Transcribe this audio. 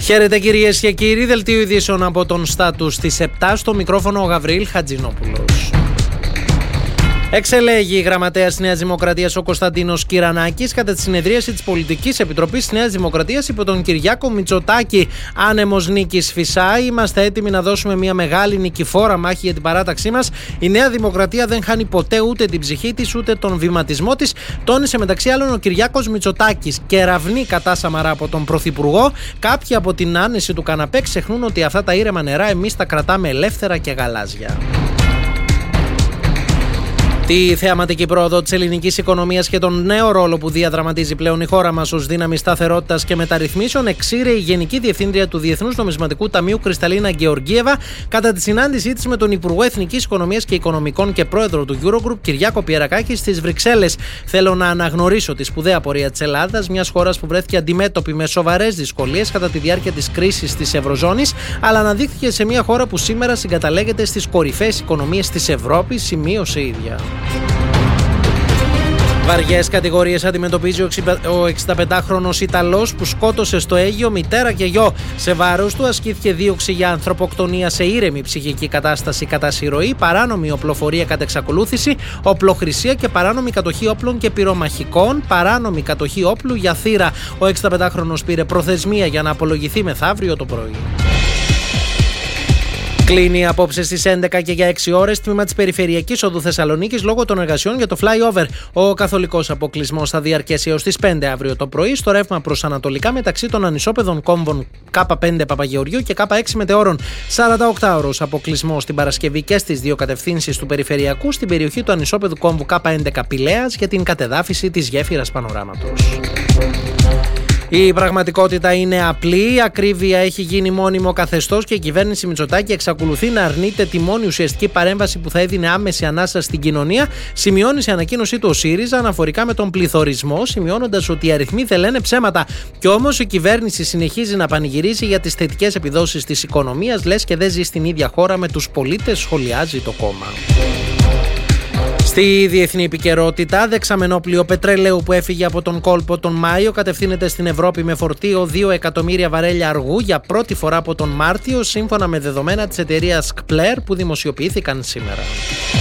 Χαίρετε κυρίες και κύριοι, δελτίο ειδήσεων από τον Στάτους στις 7, στο μικρόφωνο ο Γαβριήλ Χατζηνόπουλος. Εξελέγει η γραμματέας της Νέας Δημοκρατίας ο Κωνσταντίνος Κυρανάκης κατά τη συνεδρίαση της Πολιτικής Επιτροπής της Νέας Δημοκρατίας υπό τον Κυριάκο Μητσοτάκη. Άνεμος νίκης φυσάει. Είμαστε έτοιμοι να δώσουμε μια μεγάλη νικηφόρα μάχη για την παράταξή μας. Η Νέα Δημοκρατία δεν χάνει ποτέ ούτε την ψυχή της ούτε τον βηματισμό της, τόνισε μεταξύ άλλων ο Κυριάκος Μητσοτάκης. Κεραυνή κατά Σαμαρά από τον Πρωθυπουργό. Κάποιοι από την άνεση του καναπέ ξεχνούν ότι αυτά τα ήρεμα νερά εμείς τα κρατάμε ελεύθερα και γαλάζια. Τη θεαματική πρόοδο της ελληνικής οικονομίας και τον νέο ρόλο που διαδραματίζει πλέον η χώρα μας ως δύναμη σταθερότητας και μεταρρυθμίσεων εξήρε η Γενική Διευθύντρια του Διεθνούς Νομισματικού Ταμείου Κρυσταλίνα Γεωργίεβα κατά τη συνάντησή της με τον Υπουργό Εθνικής Οικονομίας και Οικονομικών και Πρόεδρο του Eurogroup Κυριάκο Πιερακάκη στις Βρυξέλλες. Θέλω να αναγνωρίσω τη σπουδαία πορεία της Ελλάδας, μιας χώρας που βρέθηκε αντιμέτωπη με σοβαρές δυσκολίες κατά τη διάρκεια της κρίσης της Ευρωζώνης, αλλά αναδείχθηκε σε μια χώρα που σήμερα συγκαταλέγεται στις κορυφαίες οικονομίες της Ευρώπης, σημείωσε η ίδια. Βαριές κατηγορίες αντιμετωπίζει ο 65χρονος Ιταλός που σκότωσε στο Αίγυο μητέρα και γιο. Σε βάρος του ασκήθηκε δίωξη για ανθρωποκτονία σε ήρεμη ψυχική κατάσταση κατά συρροή, παράνομη οπλοφορία κατά εξακολούθηση, οπλοχρησία και παράνομη κατοχή όπλων και πυρομαχικών, παράνομη κατοχή όπλου για θύρα. Ο 65χρονος πήρε προθεσμία για να απολογηθεί μεθαύριο το πρωί. Κλείνει απόψε στις 11 και για 6 ώρες τμήμα της Περιφερειακής Οδού Θεσσαλονίκης λόγω των εργασιών για το flyover. Ο καθολικός αποκλεισμός θα διαρκέσει έως τις 5 αύριο το πρωί στο ρεύμα προς ανατολικά μεταξύ των ανισόπεδων κόμβων K5 Παπαγεωργίου και K6 Μετεώρων. 48 ώρες αποκλεισμός την Παρασκευή και στις δύο κατευθύνσεις του Περιφερειακού στην περιοχή του ανισόπεδου κόμβου K11 Πηλέας για την κατεδάφιση της γέφυρας Πανοράματος. Η πραγματικότητα είναι απλή, η ακρίβεια έχει γίνει μόνιμο καθεστώς και η κυβέρνηση Μητσοτάκη εξακολουθεί να αρνείται τη μόνη ουσιαστική παρέμβαση που θα έδινε άμεση ανάσταση στην κοινωνία, σημειώνει σε ανακοίνωσή του ο ΣΥΡΙΖΑ αναφορικά με τον πληθωρισμό, σημειώνοντας ότι οι αριθμοί δεν λένε ψέματα. Κι όμως η κυβέρνηση συνεχίζει να πανηγυρίζει για τις θετικές επιδόσεις της οικονομίας, λες και δεν ζει στην ίδια χώρα με τους πολίτες, σχολιάζει το κόμμα. Στη διεθνή επικαιρότητα, δεξαμενό πλοίο πετρελαίου που έφυγε από τον κόλπο τον Μάιο κατευθύνεται στην Ευρώπη με φορτίο 2 εκατομμύρια βαρέλια αργού για πρώτη φορά από τον Μάρτιο, σύμφωνα με δεδομένα της εταιρείας Kpler που δημοσιοποιήθηκαν σήμερα.